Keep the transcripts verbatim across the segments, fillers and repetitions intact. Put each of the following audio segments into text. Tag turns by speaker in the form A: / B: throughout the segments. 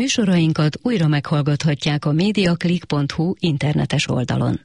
A: Műsorainkat újra meghallgathatják a mediaclick pont hu internetes oldalon.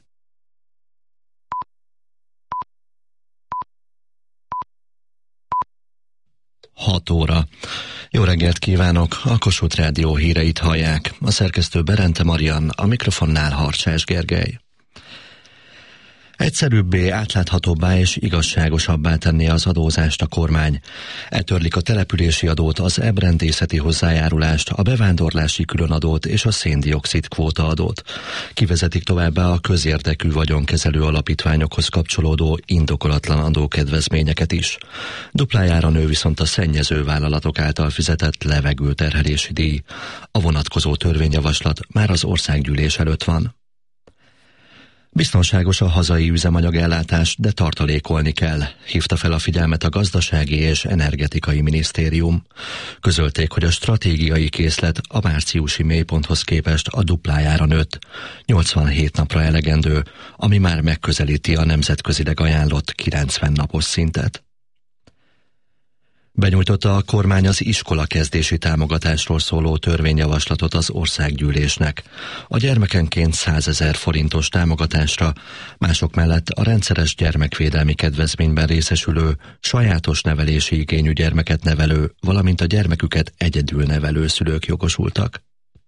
B: hat óra. Jó reggelt kívánok! A Kossuth Rádió híreit hallják. A szerkesztő Berente Marian, a mikrofonnál Harcsás Gergely. Egyszerűbbé, átláthatóbbá és igazságosabbá tenné az adózást a kormány. Eltörlik a települési adót, az ebrendészeti hozzájárulást, a bevándorlási különadót és a széndioxid kvóta adót. Kivezetik továbbá a közérdekű vagyonkezelő alapítványokhoz kapcsolódó indokolatlan adókedvezményeket is. Duplájára nő viszont a szennyező vállalatok által fizetett levegőterhelési díj. A vonatkozó törvényjavaslat már az országgyűlés előtt van. Biztonságos a hazai üzemanyagellátás, de tartalékolni kell, hívta fel a figyelmet a Gazdasági és Energetikai Minisztérium. Közölték, hogy a stratégiai készlet a márciusi mélyponthoz képest a duplájára nőtt, nyolcvanhét napra elegendő, ami már megközelíti a nemzetközileg ajánlott kilencven napos szintet. Benyújtotta a kormány az iskolakezdési támogatásról szóló törvényjavaslatot az országgyűlésnek. A gyermekenként százezer forintos támogatásra, mások mellett a rendszeres gyermekvédelmi kedvezményben részesülő, sajátos nevelési igényű gyermeket nevelő, valamint a gyermeküket egyedül nevelő szülők jogosultak.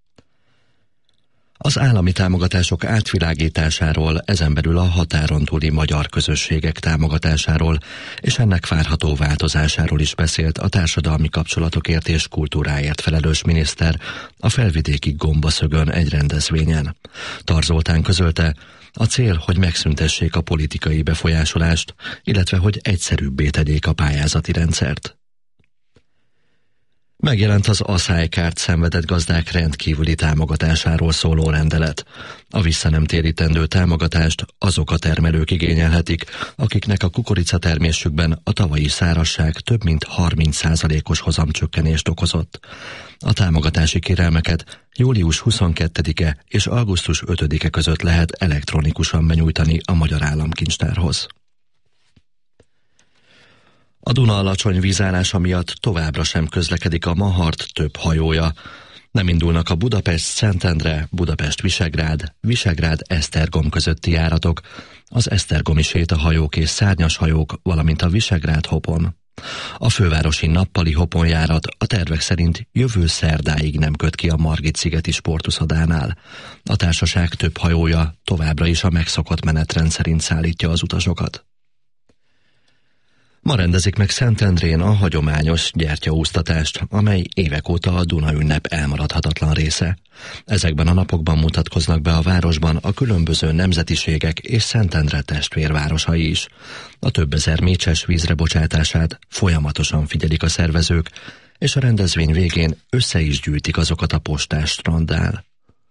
B: Az állami támogatások átvilágításáról, ezen belül a határon túli magyar közösségek támogatásáról és ennek várható változásáról is beszélt a társadalmi kapcsolatokért és kultúráért felelős miniszter a felvidéki Gombaszögön egy rendezvényen. Tar Zoltán közölte, a cél, hogy megszüntessék a politikai befolyásolást, illetve hogy egyszerűbbé tegyék a pályázati rendszert. Megjelent az aszálykárt szenvedett gazdák rendkívüli támogatásáról szóló rendelet. A visszanemtérítendő támogatást azok a termelők igényelhetik, akiknek a kukoricatermésükben a tavalyi szárazság több mint harminc százalékos hozamcsökkenést okozott. A támogatási kérelmeket július huszonkettedike és augusztus ötödike között lehet elektronikusan benyújtani a Magyar Államkincstárhoz. A Duna alacsony vízállása miatt továbbra sem közlekedik a Mahart több hajója. Nem indulnak a Budapest-Szentendre, Budapest-Visegrád, Visegrád-Esztergom közötti járatok, az esztergomi sétahajók és szárnyas hajók, valamint a Visegrád-Hopon. A fővárosi nappali Hopon-járat a tervek szerint jövő szerdáig nem köt ki a Margit-szigeti sportuszodánál. A társaság több hajója továbbra is a megszokott menetrend szerint szállítja az utasokat. Ma rendezik meg Szentendrén a hagyományos gyertyaúsztatást, amely évek óta a Duna ünnep elmaradhatatlan része. Ezekben a napokban mutatkoznak be a városban a különböző nemzetiségek és Szentendre testvérvárosai is. A több ezer mécses vízre bocsátását folyamatosan figyelik a szervezők, és a rendezvény végén össze is gyűjtik azokat a postás stranddál.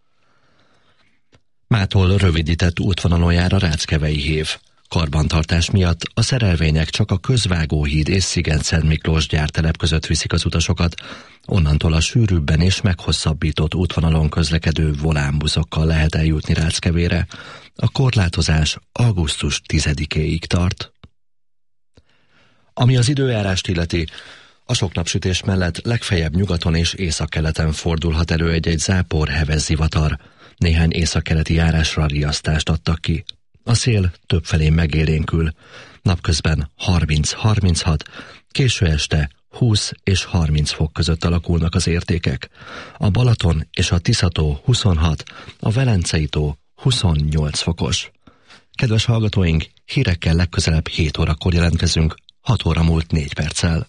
B: Mától rövidített útvonalon jár a Ráckevei hév. Karbantartás miatt a szerelvények csak a Közvágóhíd és Sziget-Szent Miklós gyártelep között viszik az utasokat, onnantól a sűrűbben és meghosszabbított útvonalon közlekedő volánbuszokkal lehet eljutni Ráckevére. A korlátozás augusztus tizedikéig tart. Ami az időjárást illeti, a sok napsütés mellett legfeljebb nyugaton és északkeleten fordulhat elő egy-egy zápor, heves zivatar. Néhány északkeleti járásra riasztást adtak ki. A szél többfelé megélénkül, napközben harminc-harminchat, késő este húsz és harminc fok között alakulnak az értékek. A Balaton és a Tisza-tó huszonhat, a Velencei-tó huszonnyolc fokos. Kedves hallgatóink, hírekkel legközelebb hét órakor jelentkezünk, hat óra múlt négy perccel.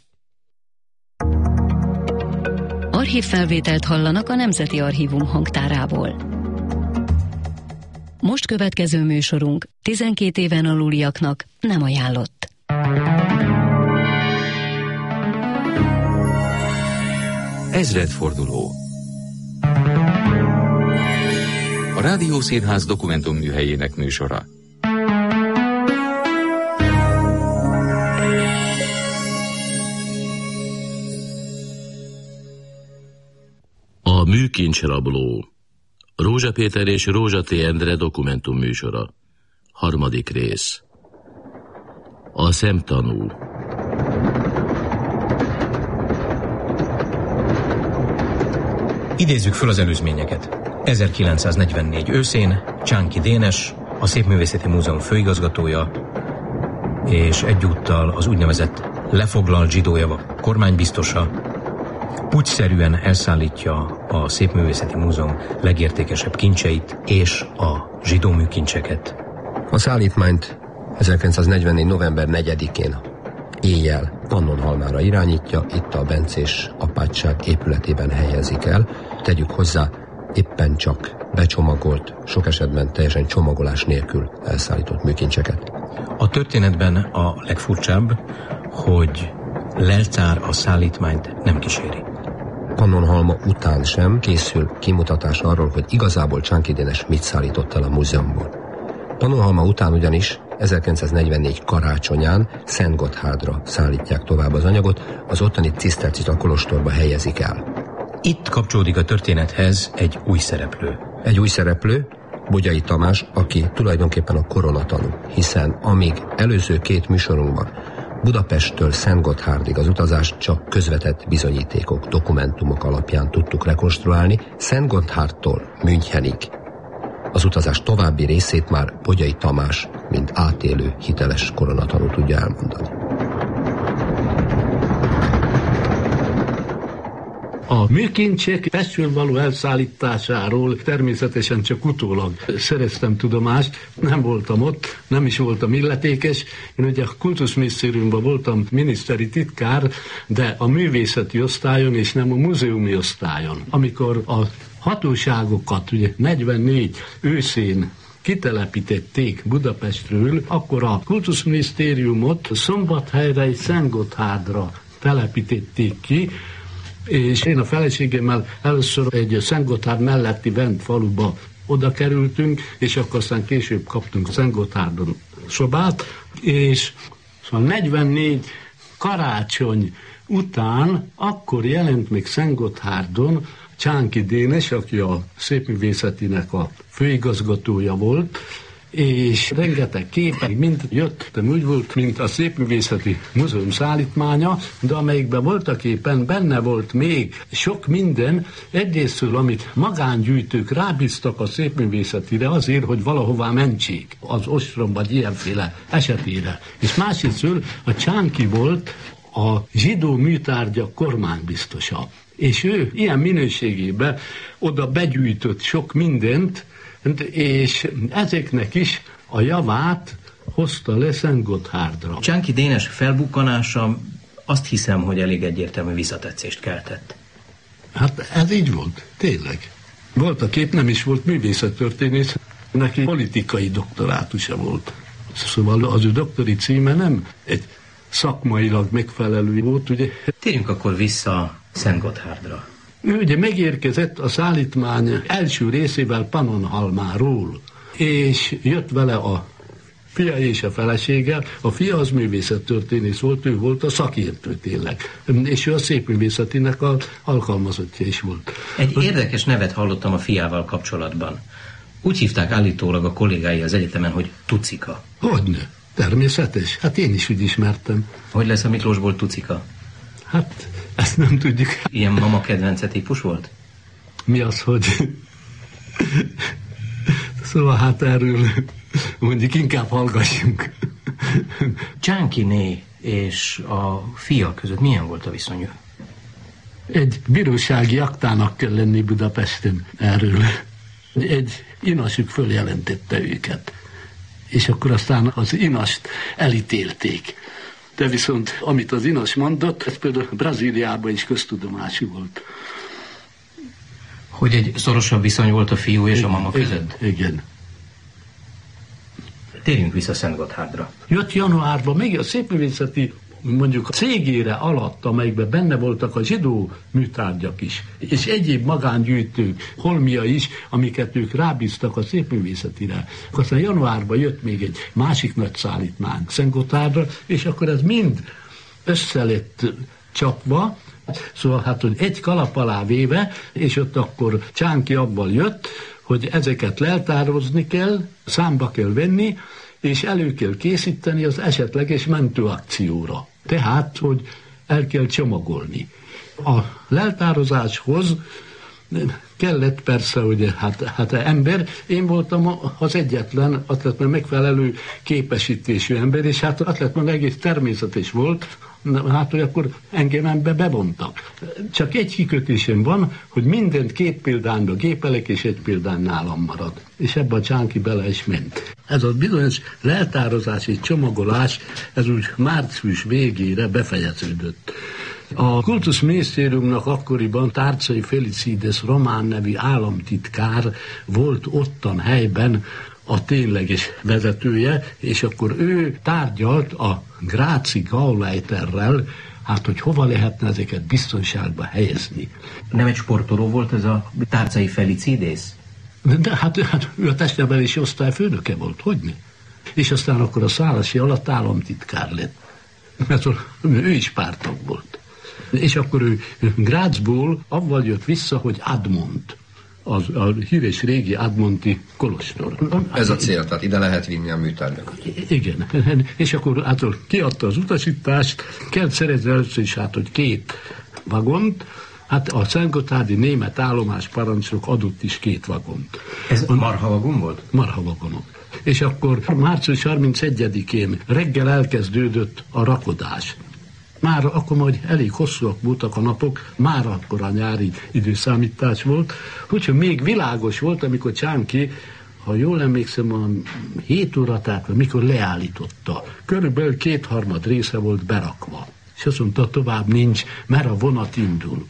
A: Archívfelvételt hallanak a Nemzeti Archívum hangtárából. Most következő műsorunk tizenkét éven aluliaknak nem ajánlott.
C: Ezredforduló. A Rádiószínház dokumentumműhelyének műsora.
D: A műkincsrabló. Rózsa Péter és Rózsa T. Endre dokumentum műsora. Harmadik rész. A szemtanú.
E: Idézzük föl az előzményeket. ezerkilencszáznegyvennégy őszén Csánki Dénes, a Szépművészeti Múzeum főigazgatója, és egyúttal az úgynevezett lefoglalt zsidójavak kormánybiztosa puccsszerűen elszállítja a Szépművészeti Múzeum legértékesebb kincseit és a zsidó műkincseket.
F: A szállítmányt ezerkilencszáznegyvennégy november negyedikén éjjel Pannonhalmára irányítja, itt a bencés apátság épületében helyezik el. Tegyük hozzá, éppen csak becsomagolt, sok esetben teljesen csomagolás nélkül elszállított műkincseket.
E: A történetben a legfurcsább, hogy leltár a szállítmányt nem kíséri.
F: Pannonhalma után sem készül kimutatás arról, hogy igazából Csánki Dénes mit szállított el a múzeumból. Pannonhalma után ugyanis ezerkilencszáznegyvennégy karácsonyán Szentgotthárdra szállítják tovább az anyagot, az ottani cisztercita kolostorba helyezik el.
E: Itt kapcsolódik a történethez egy új szereplő.
F: Egy új szereplő, Bogyai Tamás, aki tulajdonképpen a koronatanú, hiszen amíg előző két műsorunkban Budapesttől Szentgotthárdig az utazást csak közvetett bizonyítékok, dokumentumok alapján tudtuk rekonstruálni, Szentgotthárdtól Münchenig az utazás további részét már Bogyai Tamás, mint átélő, hiteles koronatanú tudja elmondani.
G: A műkincsek Pestről való elszállításáról természetesen csak utólag szereztem tudomást, nem voltam ott, nem is voltam illetékes. Én ugye a kultuszminisztériumban voltam miniszteri titkár, de a művészeti osztályon és nem a múzeumi osztályon. Amikor a hatóságokat ugye negyvennégy őszén kitelepítették Budapestről, akkor a kultuszminisztériumot Szombathelyre és Szentgotthárdra telepítették ki, és én a feleségemmel először egy Szentgotthárd melletti Vent faluba oda kerültünk, és akkor aztán később kaptunk Szentgotthárdon szobát, és szóval negyvennégy karácsony után akkor jelent még Szentgotthárdon Csánki Dénes, aki a Szépművészetinek a főigazgatója volt, és rengeteg képek mind jöttem, úgy volt, mint a Szépművészeti Múzeum szállítmánya, de amelyikben voltak éppen benne volt még sok minden, egyrésztől, amit magángyűjtők rábíztak a Szépművészetire azért, hogy valahová mentsék az ostrom vagy ilyenféle esetére. És másrésztől a Csánki volt a zsidó műtárgyak kormánybiztosa. És ő ilyen minőségében oda begyűjtött sok mindent, és ezeknek is a javát hozta le Szentgotthárdra.
E: Csánki Dénes felbukkanása azt hiszem, hogy elég egyértelmű visszatetszést keltett.
G: Hát ez így volt, tényleg. Volt a nem is volt művészettörténész, neki politikai doktorátusa volt. Szóval az ő doktori címe nem egy szakmailag megfelelő volt, ugye.
E: Térjünk akkor vissza Szentgotthárdra.
G: Ő ugye megérkezett a szállítmány első részével Pannonhalmáról, és jött vele a fia és a felesége. A fia az művészettörténész volt, ő volt a szakértő tényleg, és ő a Szépművészetinek az alkalmazottja is volt.
E: Egy érdekes nevet hallottam a fiával kapcsolatban. Úgy hívták állítólag a kollégái az egyetemen, hogy Tucika.
G: Hogyne, természetes. Hát én is úgy ismertem.
E: Hogy lesz a Miklósból Tucika?
G: Hát, ezt nem tudjuk.
E: Ilyen mama kedvence típus volt?
G: Mi az, hogy... Szóval hát erről mondjuk inkább hallgassunk.
E: Csánkiné és a fia között milyen volt a viszonyuk?
G: Egy bírósági aktának kell lenni Budapesten erről. Egy inasük följelentette őket. És akkor aztán az inast elítélték. De viszont, amit az inas mondott, ez például Brazíliában is köztudomású volt.
E: Hogy egy szorosabb viszony volt a fiú és igen, a mama között?
G: Igen, igen.
E: Térjünk vissza Szentgotthárdra.
G: Jött januárban még a Szépművészeti mondjuk a cégére alatt, amelyikben benne voltak a zsidó műtárgyak is, és egyéb magángyűjtők, holmia is, amiket ők rábíztak a Szépművészetire. Aztán januárban jött még egy másik nagy szállítmány Szentgotthárdra, és akkor ez mind össze lett csapva, szóval hát, hogy egy kalap alá véve, és ott akkor Csánki abban jött, hogy ezeket leltározni kell, számba kell venni, és elő kell készíteni az esetleges mentőakcióra. Tehát, hogy el kell csomagolni. A leltározáshoz kellett persze, ugye, hát, hát ember, én voltam az egyetlen atletben megfelelő képesítésű ember, és hát atletben egész természetes volt, hát, hogy akkor engem ember bevontak. Csak egy kikötésem van, hogy mindent két példányba gépelek, és egy példány nálam marad. És ebbe a Csánki bele is ment. Ez a bizonyos leltározási csomagolás, ez úgy március végére befejeződött. A kultuszminisztériumnak akkoriban Tárcai Felicides román nevű államtitkár volt ottan helyben a tényleges vezetője, és akkor ő tárgyalt a Gráci Gauleiterrel, hát hogy hova lehetne ezeket biztonságba helyezni.
E: Nem egy sportoló volt ez a Tárcai Felicides?
G: De hát, hát ő a testnevelési osztály főnöke volt, hogyne? És aztán akkor a Szálasi alatt államtitkár lett, mert ő is pártag volt. És akkor ő Grazból avval jött vissza, hogy Admont, az, a híres régi admonti kolostor.
F: Ez a cél, tehát ide lehet vinni a műtárgyakat.
G: Igen, és akkor hát kiadta az utasítást, kell szerezni először is hát, hogy két vagont, hát a szentgotthárdi német állomás parancsnok adott is két vagont.
E: Ez a marha vagon volt?
G: Marha vagonok. És akkor március harmincegyedikén reggel elkezdődött a rakodás. Már akkor majd elég hosszúak voltak a napok, már akkor a nyári időszámítás volt, úgyhogy még világos volt, amikor Csánki, ha jól emlékszem, a hét óra, tehát mikor leállította, körülbelül kétharmad része volt berakva. És azt mondta, tovább nincs, mert a vonat indul.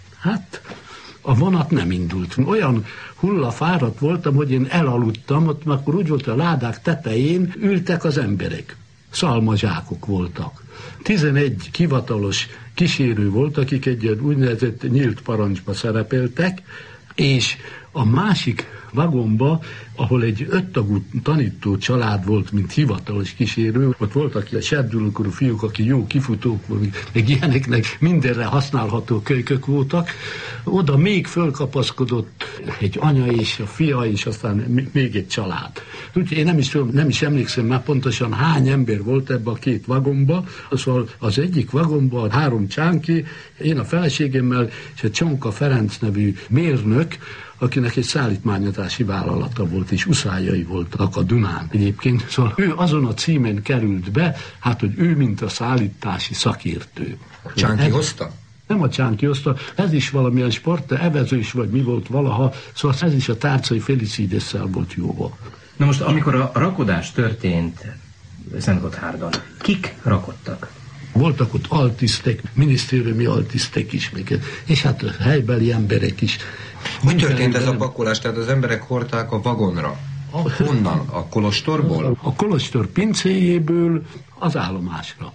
G: Hát a vonat nem indult. Olyan hullafáradt voltam, hogy én elaludtam, ott akkor úgy volt, a ládák tetején ültek az emberek. Szalmazsákok voltak. tizenegy hivatalos kísérő volt, akik egy úgynevezett nyílt parancsba szerepeltek, és a másik vagonba, ahol egy öttagú tanító család volt, mint hivatalos kísérő, ott voltak a serdülőkorú fiúk, akik jó kifutók voltak, meg ilyeneknek mindenre használható kölykök voltak. Oda még fölkapaszkodott egy anya és a fia, és aztán még egy család. Úgyhogy én nem is, nem is emlékszem már pontosan hány ember volt ebbe a két vagomba. Szóval az egyik vagomba három Csánki, én a feleségemmel, és egy Csonka Ferenc nevű mérnök, akinek egy szállítmányozási vállalata volt, és uszályai voltak a Dunán egyébként. Szóval ő azon a címen került be, hát, hogy ő mint a szállítási szakértő.
F: Csánki ez, hozta?
G: Nem a Csánki hozta, ez is valamilyen sport, de evezős vagy mi volt valaha, szóval ez is a Tárcai Felicides-szel volt jóval.
E: Na most, amikor a rakodás történt Szentgotthárdon, kik rakodtak?
G: Voltak ott altisztek, minisztériumi altisztek is, és hát helybeli emberek is.
F: Hogy történt ez a pakolás? Tehát az emberek hordták a vagonra. Honnan? A kolostorból?
G: A kolostor pincéjéből az állomásra.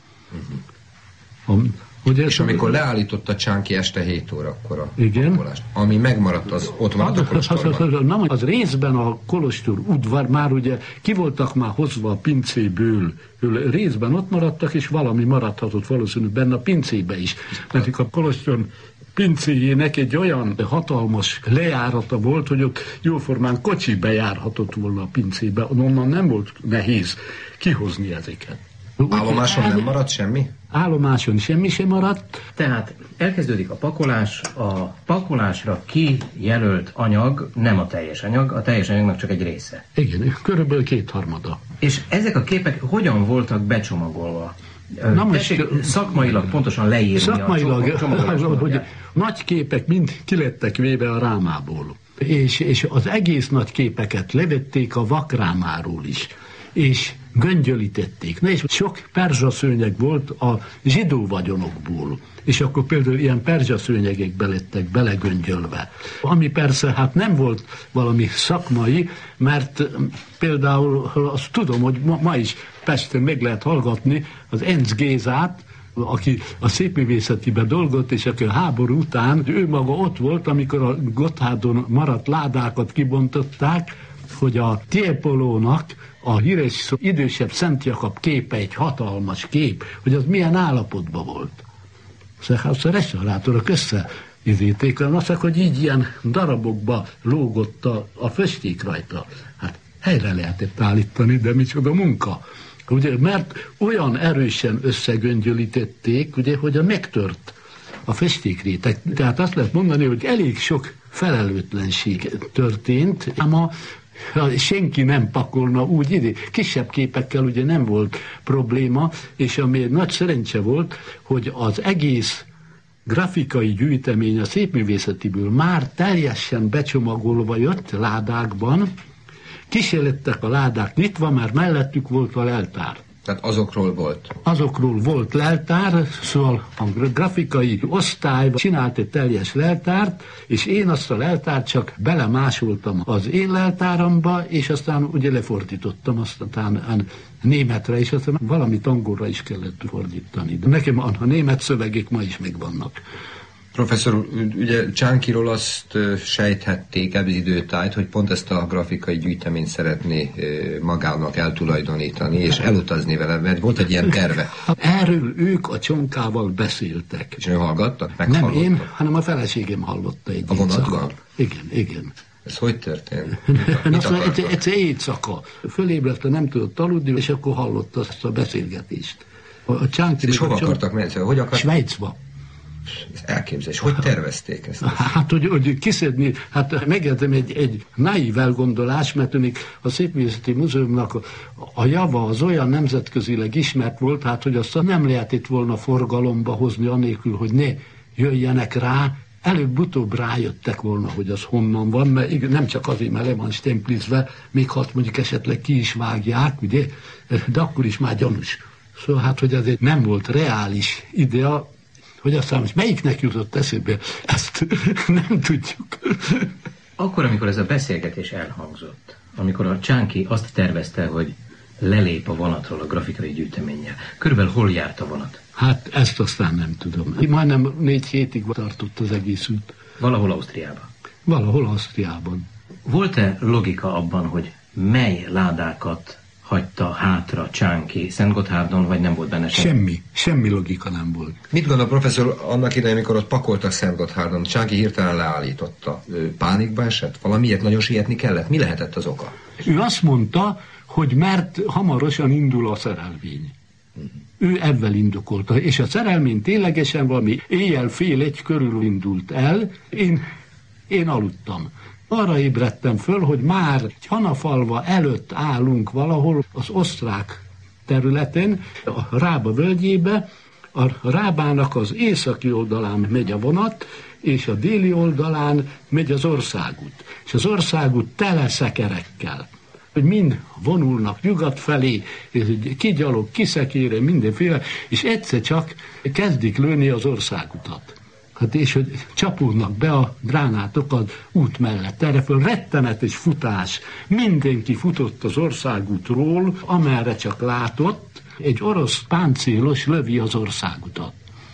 G: Uh-huh. A, ugye
F: és amikor leállította Csánki este hét órakor a
G: igen.
F: pakolást, ami megmaradt, az ott maradt a kolostorban?
G: Az, az, nem, az részben a kolostor udvar már ugye ki voltak már hozva a pincéből, részben ott maradtak, és valami maradhatott valószínűleg benne a pincébe is. Mert a kolostor pincéjének egy olyan hatalmas lejárata volt, hogy ott jóformán kocsi bejárhatott volna a pincébe, onnan nem volt nehéz kihozni ezeket.
F: Állomáson nem maradt semmi?
G: Állomáson semmi sem maradt.
E: Tehát elkezdődik a pakolás, a pakolásra kijelölt anyag nem a teljes anyag, a teljes anyagnak csak egy része.
G: Igen, körülbelül kétharmada.
E: És ezek a képek hogyan voltak becsomagolva?
G: Na most,
E: szakmailag pontosan leírni
G: szakmailag,
E: a csomagolás,
G: hogy nagy képek mind kilettek véve a rámából. És, és az egész nagy képeket levették a vakrámáról is. És göngyölítették. Na és sok perzsaszőnyeg volt a zsidó vagyonokból. És akkor például ilyen perzsaszőnyegekbe lettek belegöngyölve. Ami persze hát nem volt valami szakmai, mert például azt tudom, hogy ma, ma is Pesten meg lehet hallgatni az Enz Gézát, aki a szépművészetibe dolgozott, és aki a háború után, ő maga ott volt, amikor a Gotthárdon maradt ládákat kibontották, hogy a Tiepolónak a híres idősebb Szent Jakab képe, egy hatalmas kép, hogy az milyen állapotban volt. Szóval a restaurátorok összeizíték, azt mondják, hogy így ilyen darabokba lógott a, a festék rajta. Hát helyre lehetett állítani, de micsoda munka. Ugye, mert olyan erősen összegöngyölítették, ugye, hogy a megtört a festékréteg. Tehát azt lehet mondani, hogy elég sok felelőtlenség történt, ám senki nem pakolna úgy ide. Kisebb képekkel ugye nem volt probléma, és ami nagy szerencse volt, hogy az egész grafikai gyűjtemény a szépművészetiből már teljesen becsomagolva jött ládákban, kísérlettek a ládák nyitva, már mellettük volt a leltár.
F: Tehát azokról volt?
G: Azokról volt leltár, szóval a grafikai osztály csinált egy teljes leltárt, és én azt a leltárt csak belemásoltam az én leltáramba, és aztán ugye lefordítottam, aztán németre, és aztán valamit angolra is kellett fordítani. De nekem a német szövegek ma is megvannak.
F: Professzor úr, ugye Csánkiról azt sejthették ebben időtájt, hogy pont ezt a grafikai gyűjteményt szeretné magának eltulajdonítani, és elutazni vele, mert volt egy ilyen terve.
G: Erről ők a Csonkával beszéltek.
F: És ő hallgatta?
G: Nem én, hanem a feleségem hallotta egy
F: a vonatban?
G: Igen, igen.
F: Ez hogy történt?
G: Egyszer éjszaka. Fölébredte, nem tudott aludni, és akkor hallotta azt a beszélgetést. A Csánki
F: és hova akartak menni? Hogy akart...
G: Svájcba.
F: Elképzelés. Hogy tervezték ezt?
G: Hát, hogy, hogy kiszedni, hát megjegyzem egy, egy naív elgondolás, mert tűnik a Szépművészeti Múzeumnak a, a java az olyan nemzetközileg ismert volt, hát, hogy azt nem lehetett volna forgalomba hozni anélkül, hogy ne jöjjenek rá, előbb-utóbb rájöttek volna, hogy az honnan van, mert nem csak azért, mert le van stemplizve, még ha mondjuk esetleg ki is vágják, ugye, de akkor is már gyanús. Szóval hát, hogy ez nem volt reális idea, hogy aztán most melyiknek jutott eszébe, ezt nem tudjuk.
E: Akkor, amikor ez a beszélgetés elhangzott, amikor a Csánki azt tervezte, hogy lelép a vonatról a grafikai gyűjteménnyel, körülbelül hol járt a vonat?
G: Hát ezt aztán nem tudom. Majdnem négy hétig tartott az egész út.
E: Valahol Ausztriában?
G: Valahol Ausztriában.
E: Volt-e logika abban, hogy mely ládákat hagyta hátra Csánki Szentgotthárdon, vagy nem volt benne semmi?
G: Semmi, semmi logika nem volt.
F: Mit gondol professzor annak idején, amikor ott pakoltak Szentgotthárdon, Csánki hirtelen leállította? Ő pánikba esett? Valamiért nagyon sietni kellett? Mi lehetett az oka?
G: Ő azt mondta, hogy mert hamarosan indul a szerelvény. Uh-huh. Ő ebben indokolta, és a szerelmény ténylegesen valami éjjel fél egy körül indult el, én, én aludtam. Arra ébredtem föl, hogy már Hanafalva előtt állunk valahol az osztrák területen, a Rába völgyébe, a Rábának az északi oldalán megy a vonat, és a déli oldalán megy az országút. És az országút tele szekerekkel, hogy mind vonulnak nyugat felé, kigyalog, kiszekére, mindenféle, és egyszer csak kezdik lőni az országutat. Hát és hogy csapódnak be a gránátok az út mellett. Erre föl rettenetes futás. Mindenki futott az országútról, amerre csak látott, egy orosz páncélos lövi az országutat.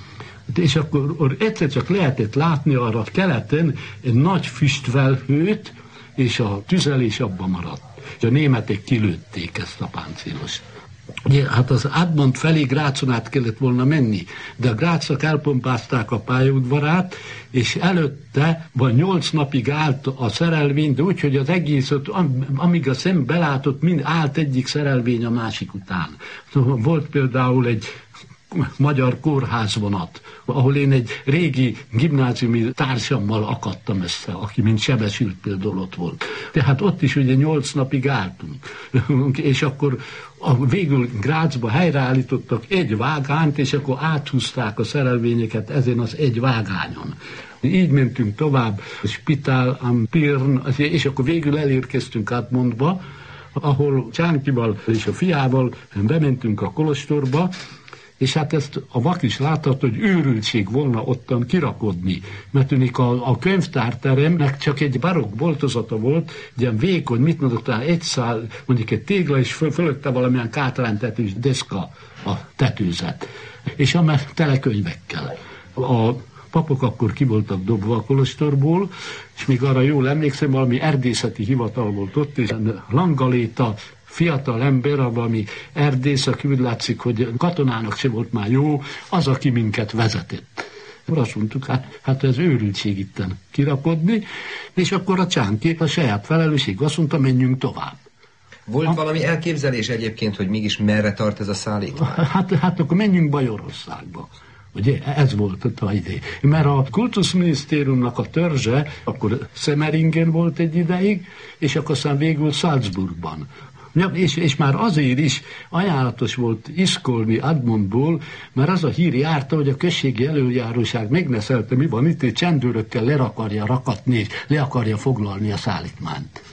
G: És akkor egyszer csak lehetett látni arra keleten egy nagy füstfelhőt, és a tüzelés abban maradt. És a németek kilőtték ezt a páncélost. Ugye, hát az Admont felé Grácon át kellett volna menni, de a grácok elpompázták a pályaudvarát, és előtte vagy nyolc napig állt a szerelvény, de úgy, hogy az egészet, amíg a szem belátott, mind állt egyik szerelvény a másik után. Volt például egy magyar kórházvonat, ahol én egy régi gimnáziumi társammal akadtam össze, aki mint sebesült például ott volt. Tehát ott is ugye nyolc napig álltunk. És akkor a, végül Grácsba helyreállítottak egy vágányt, és akkor áthúzták a szerelvényeket ezen az egy vágányon. Így mentünk tovább, Spitál am Pirn, és akkor végül elérkeztünk Admontba, ahol Csánkival és a fiával bementünk a kolostorba, és hát ezt a vak is láthatta, hogy őrültség volna ottan kirakodni. Mert tűnik a, a könyvtárteremnek csak egy barokk boltozata volt, ilyen vékony, mit mondott, egy szál, mondjuk egy tégla, és föl, fölötte valamilyen kátránytetős deszka a tetőzet. És amely tele könyvekkel. A papok akkor ki voltak dobva a kolostorból, és még arra jól emlékszem, valami erdészeti hivatal volt ott, és Langaléta fiatal ember, valami erdész, aki úgy látszik, hogy katonának se volt már jó, az, aki minket vezetett. Azt mondtuk, hát, hát ez őrültség itten kirakodni, és akkor a Csánki a saját felelősség azt mondta, menjünk tovább.
F: Volt ha, valami elképzelés egyébként, hogy mégis merre tart ez a szállítmány?
G: Hát, hát akkor menjünk Bajorországba. Ugye ez volt a idő. Mert a kultuszminisztériumnak a törzse akkor Semmeringen volt egy ideig, és akkor aztán végül Salzburgban. Ja, és, és már azért is ajánlatos volt iszkolni Admondból, mert az a hír járta, hogy a községi előjáróság megneszelte, mi van itt, és csendőrökkel le akarja rakatni, és le akarja foglalni a szállítmányt.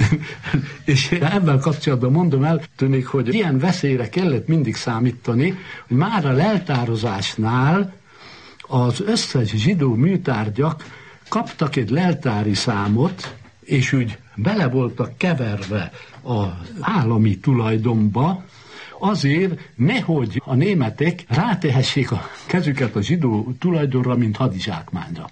G: És ebben kapcsolatban mondom el, tűnik, hogy ilyen veszélyre kellett mindig számítani, hogy már a leltározásnál az összes zsidó műtárgyak kaptak egy leltári számot, és úgy bele voltak keverve az állami tulajdonba, azért nehogy a németek rátehessék a kezüket a zsidó tulajdonra, mint hadizsákmányra.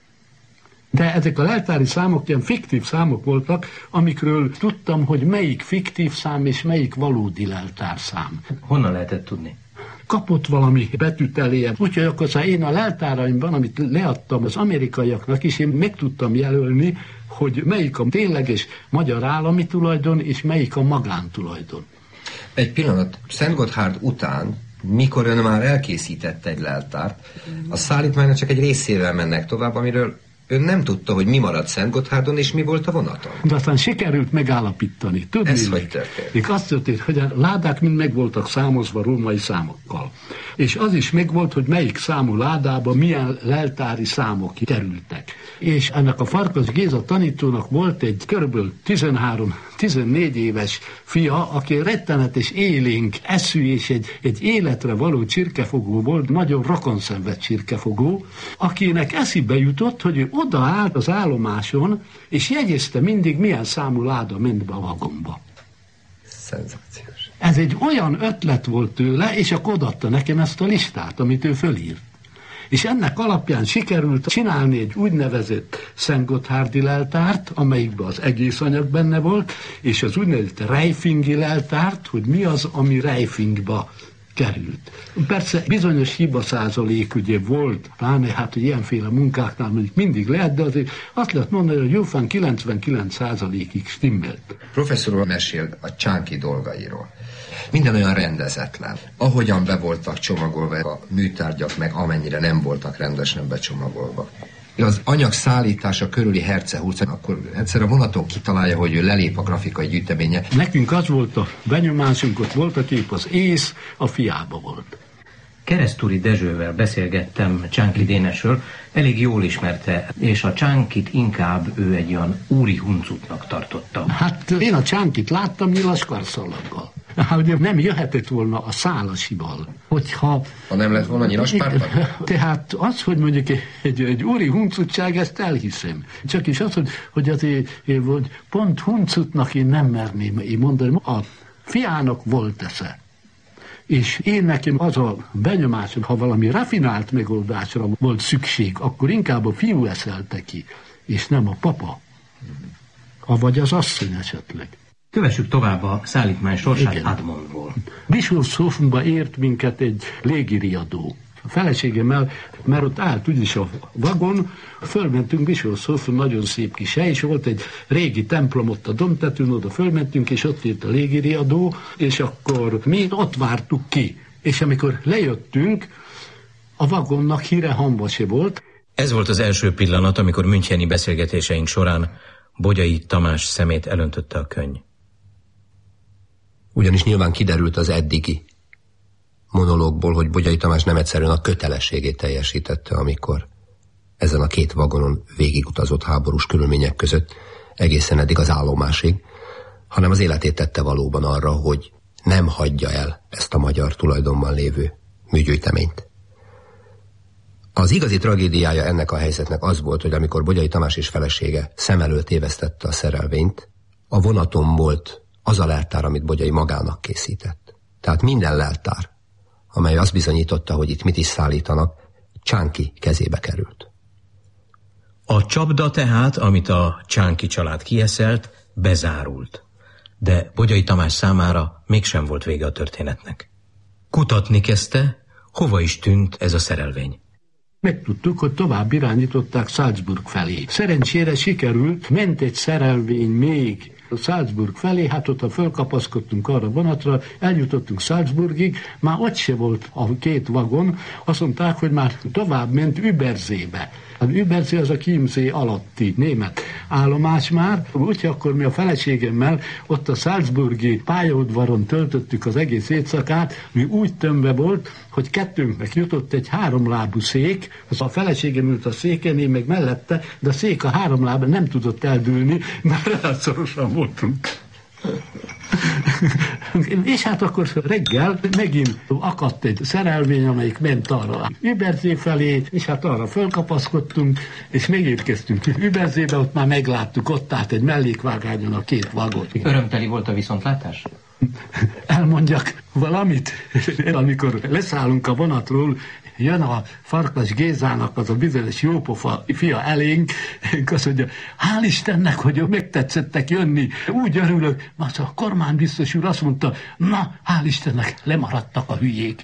G: De ezek a leltári számok ilyen fiktív számok voltak, amikről tudtam, hogy melyik fiktív szám és melyik valódi leltárszám.
E: Honnan lehetett tudni?
G: Kapott valami betűt eléje. Úgyhogy akkor én a leltáraimban, amit leadtam az amerikaiaknak is, én meg tudtam jelölni, hogy melyik a tényleges magyar állami tulajdon, és melyik a magántulajdon.
F: Egy pillanat, Szentgotthárd után, mikor ön már elkészített egy leltárt, a szállítmánynak csak egy részével mennek tovább, amiről ön nem tudta, hogy mi maradt Szentgotthárdon, és mi volt a vonaton.
G: De aztán sikerült megállapítani. Tudni,
F: ez hogy történt?
G: Még azt történt, hogy a ládák mind meg voltak számozva római számokkal. És az is megvolt, hogy melyik számú ládába milyen leltári számok kerültek. És ennek a Farkas Géza tanítónak volt egy körülbelül tizenhárom-tizennégy éves fia, aki rettenetes élénk eszű és egy, egy életre való csirkefogó volt, nagyon rokonszenved csirkefogó, akinek eszébe jutott, hogy ő odaállt az állomáson, és jegyezte mindig, milyen számú láda ment be a vagonba.
F: Szenzációs.
G: Ez egy olyan ötlet volt tőle, és akkor odaadta nekem ezt a listát, amit ő fölírt. És ennek alapján sikerült csinálni egy úgynevezett szentgotthárdi leltárt, amelyikben az egész anyag benne volt, és az úgynevezett reifingi leltárt, hogy mi az, ami reifingba került. Persze bizonyos hiba százalék ugye volt, pláne hát, hogy ilyenféle munkáknál mondjuk mindig lehet, de azért azt lehet mondani, hogy jófán kilencvenkilenc százalékig stimmelt.
F: Professzor úr mesél a Csánki dolgairól. Minden olyan rendezetlen. Ahogyan be voltak csomagolva a műtárgyak, meg amennyire nem voltak rendesen becsomagolva. Az anyag szállítása körüli hercehúz, akkor egyszer a vonaton kitalálja, hogy ő lelép a grafikai gyűjteménye.
G: Nekünk az volt a benyomásunk, ott volt a kép, az ész a fiába volt.
E: Keresztúri Dezsővel beszélgettem Csánki Dénesről, elég jól ismerte, és a Csánkit inkább ő egy olyan úri huncutnak tartotta.
G: Hát én a Csánkit láttam nyilas karszalaggal. Hát ugye nem jöhetett volna a Szálasival, hogyha...
F: Ha nem lett volna nyilas pártban?
G: Tehát az, hogy mondjuk egy, egy úri huncutság, ezt elhiszem. Csak is az, hogy, hogy azért hogy pont huncutnak én nem merném én mondani. A fiának volt esze. És én nekem az a benyomásom, ha valami rafinált megoldásra volt szükség, akkor inkább a fiú eszelte ki, és nem a papa. Avagy az asszony esetleg.
E: Kövessük tovább a szállítmány sorsát Admondból.
G: Bischofshofenba ért minket egy légiriadó. A feleségemmel, mert ott állt úgyis a vagon, fölmentünk Bischofshofen, nagyon szép kis hely, és volt egy régi templom ott a domtetőn, oda fölmentünk, és ott ért a légiriadó, és akkor mi ott vártuk ki. És amikor lejöttünk, a vagonnak híre hamba se volt.
E: Ez volt az első pillanat, amikor müncheni beszélgetéseink során Bogyai Tamás szemét elöntötte a könny.
F: Ugyanis nyilván kiderült az eddigi monológból, hogy Bogyai Tamás nem egyszerűen a kötelességét teljesítette, amikor ezen a két vagonon végigutazott háborús körülmények között egészen eddig az állomásig, hanem az életét tette valóban arra, hogy nem hagyja el ezt a magyar tulajdonban lévő műgyűjteményt. Az igazi tragédiája ennek a helyzetnek az volt, hogy amikor Bogyai Tamás és felesége szem elől tévesztette a szerelvényt, a vonaton volt az a leltár, amit Bogyai magának készített. Tehát minden leltár, amely azt bizonyította, hogy itt mit is szállítanak, Csánki kezébe került.
E: A csapda tehát, amit a Csánki család kieszelt, bezárult. De Bogyai Tamás számára mégsem volt vége a történetnek. Kutatni kezdte, hova is tűnt ez a szerelvény.
G: Megtudtuk, hogy tovább irányították Salzburg felé. Szerencsére sikerült, ment egy szerelvény még Salzburg felé, hát ott fölkapaszkodtunk arra vonatra, eljutottunk Salzburgig, már ott se volt a két vagon, azt mondták, hogy már tovább ment Überseebe. Az Übersee az a Chiemsee alatti német állomás már, úgyhogy akkor mi a feleségemmel ott a salzburgi pályaudvaron töltöttük az egész éjszakát, mi úgy tömve volt, hogy kettőnknek jutott egy háromlábú szék, az a feleségem ült a széken, én meg mellette, de a szék a három lábán nem tudott eldőlni, mert elszorosan voltunk. És hát akkor reggel megint akadt egy szerelvény, amelyik ment arra Übersee felé, és hát arra fölkapaszkodtunk, és megérkeztünk Überseebe, ott már megláttuk, ott állt egy mellékvágányon a két vagon.
E: Örömteli volt a viszontlátás?
G: Elmondjak valamit, amikor leszállunk a vonatról, jön a Farkas Gézának az a bizonyos jópofa fia elénk, azt mondja, hál' Istennek, hogy megtetszettek jönni, úgy örülök, mert a kormánybiztos úr azt mondta, na, hál' Istennek, lemaradtak a hülyék.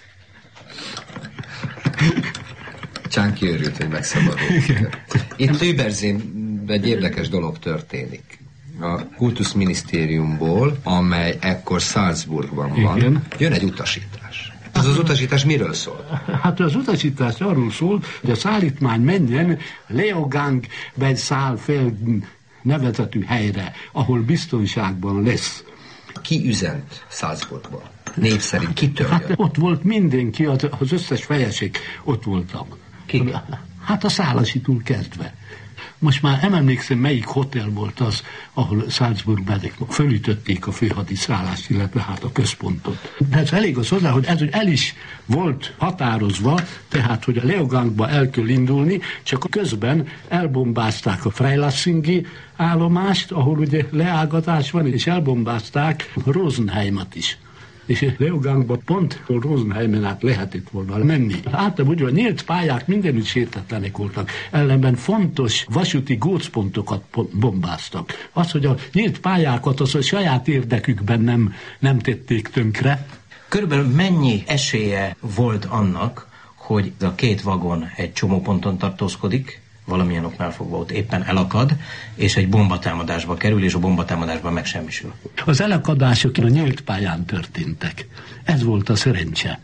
F: Csánki örült, hogy megszabadult. Itt Überseen egy érdekes dolog történik. A kultuszminisztériumból, amely ekkor Salzburgban van, igen, jön egy utasítás. Az az utasítás miről szól?
G: Hát az utasítás arról szól, hogy a szállítmány menjen Leogang bei Saalfelden nevezetű helyre, ahol biztonságban lesz.
F: Ki üzent Salzburgban? Név szerint kitől jön?
G: Hát ott volt mindenki, az, az összes fejeség ott voltak.
E: Ki?
G: Hát a Szálasitól kezdve. Most már nem emlékszem, melyik hotel volt az, ahol Salzburgban fölütötték a főhadiszállást, illetve hát a központot. De ez elég az hozzá, hogy ez el is volt határozva, tehát, hogy a Leogangba el kell indulni, csak közben elbombázták a Freilassingi állomást, ahol ugye leágatás van, és elbombázták Rosenheimet is. És Leogangba pont Rosenheimen át lehetett volna menni. Általában ugye a nyílt pályák mindenütt sértetlenek voltak, ellenben fontos vasúti gócpontokat bombáztak. Az, hogy a nyílt pályákat az a saját érdekükben nem, nem tették tönkre.
E: Körülbelül mennyi esélye volt annak, hogy a két vagon egy csomó ponton tartózkodik, valamilyen oknál fogva ott éppen elakad, és egy bombatámadásba kerül, és a bombatámadásban megsemmisül?
G: Az elakadások a nyílt pályán történtek. Ez volt a szerencse.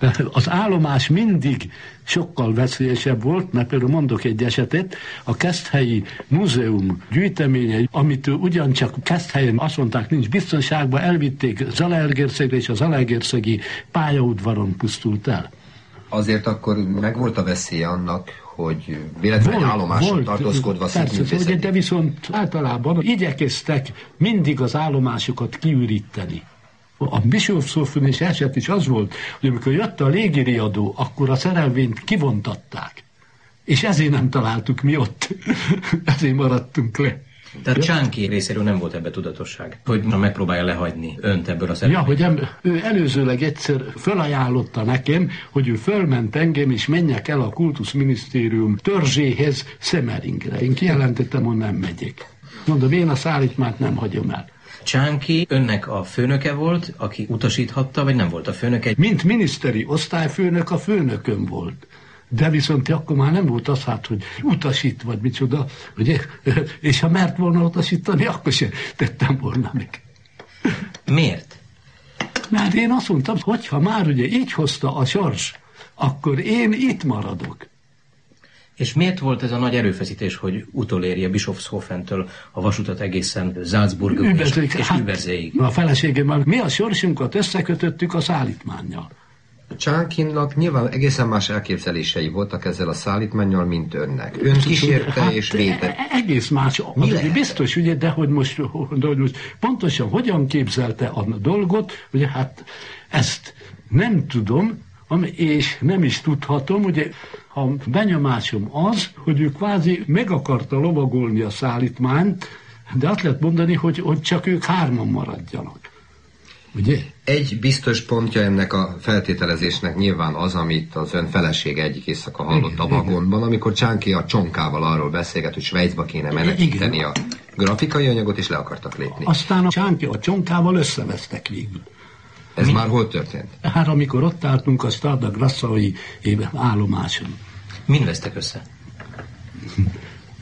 G: Az állomás mindig sokkal veszélyesebb volt, mert például mondok egy esetet, a Keszthelyi Múzeum gyűjteményei, amit ugyancsak Keszthelyen azt mondták, nincs biztonságban, elvitték Zalaegerszegre, és a zalaegerszegi pályaudvaron pusztult el.
F: Azért akkor megvolt a veszélye annak, hogy véletlenül állomáson tartózkodva
G: persze, de viszont általában igyekeztek mindig az állomásokat kiüríteni. A Bischofszhofen és eset is az volt, hogy amikor jött a légiriadó, akkor a szerelvényt kivontatták. És ezért nem találtuk mi ott. Ezért maradtunk le.
E: Tehát Csánki részéről nem volt ebbe tudatosság, hogy megpróbálja lehagyni önt ebből a szerelvényt.
G: Ja, hogy em, ő előzőleg egyszer felajánlotta nekem, hogy ő fölment engem, és menjek el a kultuszminisztérium törzséhez Semmeringre. Én kijelentettem, hogy nem megyek. Mondom, én a szállítmányt nem hagyom el.
E: Csánki önnek a főnöke volt, aki utasíthatta, vagy nem volt a főnöke?
G: Mint miniszteri osztályfőnök a főnököm volt. De viszont akkor már nem volt az, hát, hogy utasít, vagy micsoda, ugye? És ha mert volna utasítani, akkor sem tettem volna meg.
E: Miért?
G: Mert én azt mondtam, hogyha már ugye így hozta a sors, akkor én itt maradok.
E: És miért volt ez a nagy erőfeszítés, hogy utolérje Bischofshofentől a vasutat egészen Salzburgig és, és Überseeig?
G: A feleségemmel mi a sorsunkat összekötöttük a szállítmánnyal.
F: Csánkinnak nyilván egészen más elképzelései voltak ezzel a szállítmánnyal, mint önnek. Ön kísérte hát, és védett.
G: Egész más. Biztos, ugye, de hogy most, de hogy most pontosan hogyan képzelte a dolgot, ugye hát ezt nem tudom, és nem is tudhatom, ugye a benyomásom az, hogy ő kvázi meg akarta lovagolni a szállítmányt, de azt lehet mondani, hogy, hogy csak ők hárman maradjanak. Ugye?
F: Egy biztos pontja ennek a feltételezésnek nyilván az, amit az ön felesége egyik éjszaka hallott igen, a vagonban, amikor Csánki a csonkával arról beszélget, hogy Svájcba kéne menekíteni a grafikai anyagot, és le akartak lépni.
G: Aztán a Csánki a csonkával összevesztek végül.
F: Ez Mi? Már hol történt?
G: Hát amikor ott álltunk a Stade Grassai állomáson.
E: Mind vesztek össze?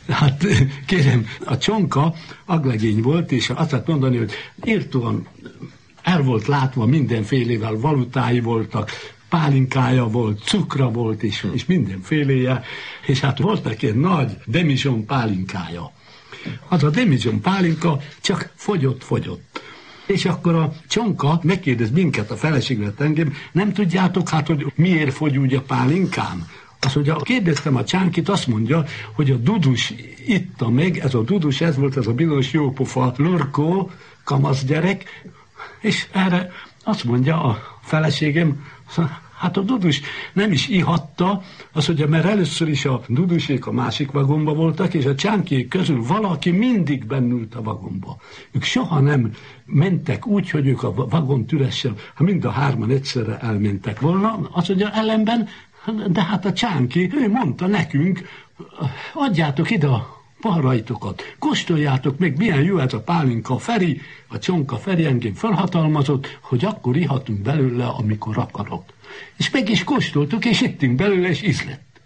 G: Hát kérem, a csonka aglegény volt, és azt lehet mondani, hogy írtóan el volt látva mindenfélével, valutái voltak, pálinkája volt, cukra volt, és, és mindenféléje, és hát volt neki egy nagy demijohn pálinkája. Az a demijohn pálinka csak fogyott-fogyott. És akkor a csonka megkérdez minket, a feleséglet engem, nem tudjátok hát, hogy miért fogy úgy a pálinkám? Azt mondja, kérdeztem a csánkit, azt mondja, hogy a Dudus itta meg, ez a Dudus, ez volt ez a bizonyos jópofa lurkó, kamasz gyerek, és erre azt mondja a feleségem, hát a Dudus nem is ihatta, azt mondja, mert először is a Dudusék a másik vagomba voltak, és a csánkiék közül valaki mindig bennült a vagomba. Ők soha nem mentek úgy, hogy ők a vagon üressel, ha mind a hárman egyszerre elmentek volna, azt mondja, ellenben, de hát a csánki, ő mondta nekünk, adjátok ide a pahrajtokat, kóstoljátok meg, milyen jó ez a pálinka. Feri, a csonka Feri engem felhatalmazott, hogy akkor ihatunk belőle, amikor akarok. És meg is kóstoltuk, és ittünk belőle, és ízlett.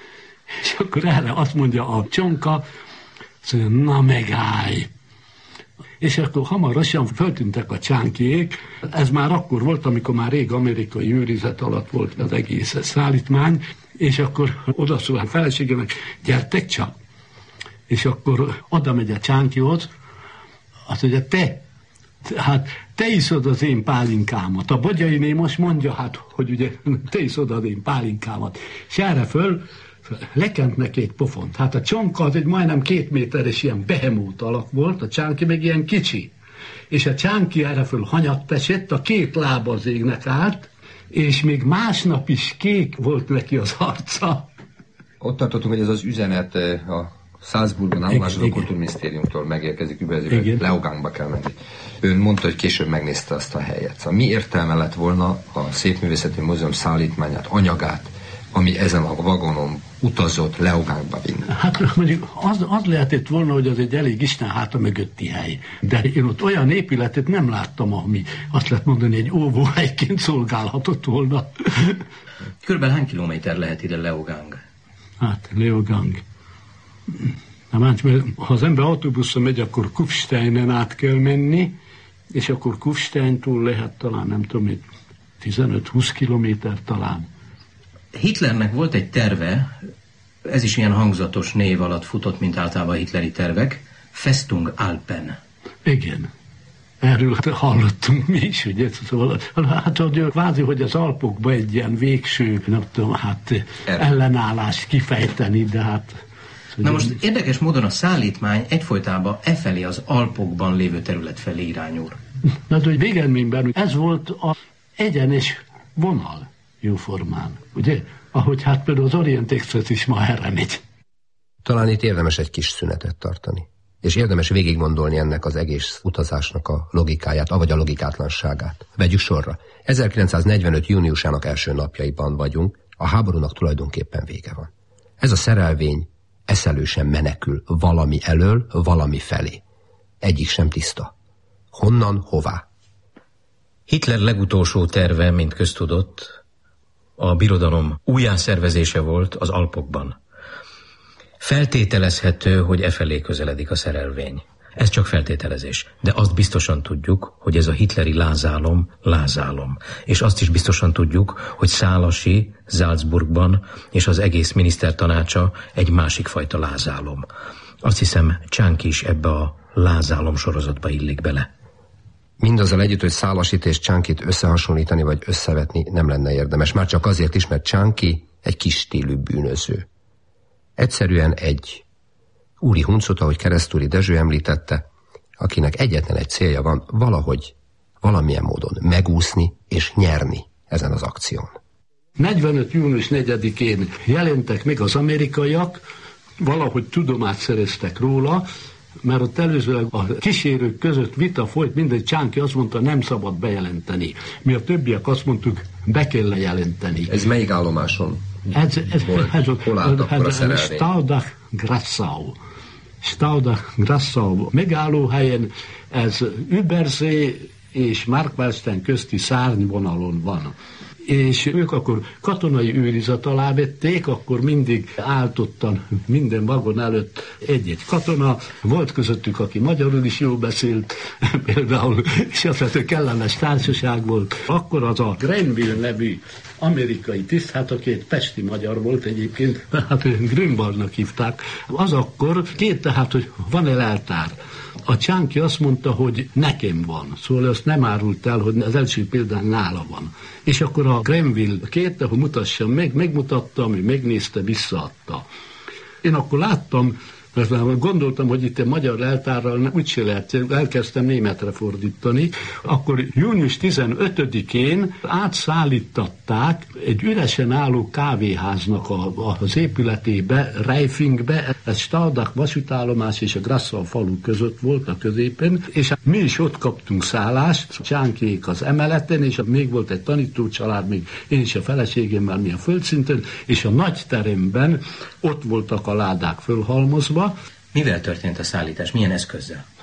G: És akkor erre azt mondja a csonka, szóval, na megállj. És akkor hamarosan föltűntek a csánkiék. Ez már akkor volt, amikor már rég amerikai őrizet alatt volt az egész szállítmány, és akkor odaszól a feleségenek, gyertek csak. És akkor oda megy a csánkihoz, azt mondja, te, hát te iszod az én pálinkámat. A Bogyainé most mondja, hát, hogy ugye te iszod az én pálinkámat. És erre föl lekent neki egy pofont. Hát a csonka az egy majdnem két méteres ilyen behemót alak volt, a csánki meg ilyen kicsi. És a csánki erre föl hanyatt esett, a két lába az égnek állt, és még másnap is kék volt neki az arca.
F: Ott tartottunk, hogy ez az üzenet a Salzburgban állomásozó kultúrminisztériumtól megérkezik, übezőben Leogangba kell menni. Ön mondta, hogy később megnézte azt a helyet. Szóval mi értelme lett volna a Szépművészeti Múzeum szállítmányát, anyagát, ami ezen a vagonon utazott Leogangba vinni? Hát
G: mondjuk az, az lehetett volna, hogy az egy elég Isten háta mögötti hely. De én ott olyan épületet nem láttam, ami azt lehet mondani, egy óvóhelyként szolgálhatott volna.
E: Körülbelül hány kilométer lehet ide Leogang?
G: Hát Leogang. Na más, mert ha az ember autóbuszon megy, akkor Kufsteinen át kell menni, és akkor Kufsteintól lehet talán, nem tudom, tizenöt-húsz kilométer talán.
E: Hitlernek volt egy terve, ez is ilyen hangzatos név alatt futott, mint általában a hitleri tervek, Festung Alpen.
G: Igen. Erről hallottunk mi is, ugye? Szóval, hát hogy kvázi, hogy az Alpokban egy ilyen végső, nem tudom, hát ellenállást kifejteni, de hát...
E: Na most érdekes módon a szállítmány egyfolytában e felé, az Alpokban lévő terület felé irányul.
G: Na, de hogy végeredményben ez volt az egyenes vonal jóformán, ugye? Ahogy hát például az Orient Express is ma erre megy.
F: Talán itt érdemes egy kis szünetet tartani. És érdemes végiggondolni ennek az egész utazásnak a logikáját, avagy a logikátlanságát. Vegyük sorra. ezerkilencszáznegyvenöt júniusának első napjaiban vagyunk, a háborúnak tulajdonképpen vége van. Ez a szerelvény eszelősen menekül valami elől, valami felé. Egyik sem tiszta. Honnan, hová?
E: Hitler legutolsó terve, mint köztudott, a birodalom újjászervezése volt az Alpokban. Feltételezhető, hogy e felé közeledik a szerelvény. Ez csak feltételezés, de azt biztosan tudjuk, hogy ez a hitleri lázálom, lázálom. És azt is biztosan tudjuk, hogy Szálasi, Salzburgban és az egész minisztertanácsa egy másik fajta lázálom. Azt hiszem, Csánki is ebbe a lázálom sorozatba illik bele.
F: Mindazzal együtt, hogy Szálasit és Csánkit összehasonlítani vagy összevetni nem lenne érdemes. Már csak azért is, mert Csánki egy kis stílű bűnöző. Egyszerűen egy úri huncut, ahogy Keresztúri Dezső említette, akinek egyetlen egy célja van, valahogy, valamilyen módon megúszni és nyerni ezen az akción.
G: negyvenöt június negyedikén jelentek meg az amerikaiak, valahogy tudomást szereztek róla, mert ott előzőleg a kísérők között vita folyt, mindegy, Csánki azt mondta, nem szabad bejelenteni. Mi a többiek azt mondtuk, be kell lejelenteni.
F: Ez melyik állomáson?
G: Ez, ez,
F: Hol,
G: ez,
F: hol állt akkor a szerelvény?
G: Staudach-Grassau. Staudach-Grassau megállóhelyen, ez Übersee és Markwaldstein közti szárnyvonalon van. és ők akkor katonai őrizet alá vették, akkor mindig áltottan minden vagon előtt egy-egy katona, volt közöttük, aki magyarul is jól beszélt, például, és azt kellemes társaság volt. Akkor az a Grenville nevű amerikai tiszt, hát a két pesti magyar volt egyébként, hát Grünwaldnak hívták, az akkor két, tehát, hogy van-e leltár. A Csánki azt mondta, hogy nekem van, szóval azt nem árult el, hogy az első példán nála van. És akkor a Grenville kérte, hogy mutassam meg, megmutattam, ő megnézte, visszaadta. Én akkor láttam, mert gondoltam, hogy itt a magyar leltárral úgyse lehet, elkezdtem németre fordítani, akkor június tizenötödikén átszállítatták egy üresen álló kávéháznak a, az épületébe, Reifingbe, ez Staudag vasútállomás és a Grassau falu között volt a középen, és mi is ott kaptunk szállást, Csánkék az emeleten, és még volt egy tanítócsalád, még én is a feleségemmel mi a földszinten, és a nagy teremben ott voltak a ládák fölhalmozva.
E: Mivel történt a szállítás? Milyen eszközzel?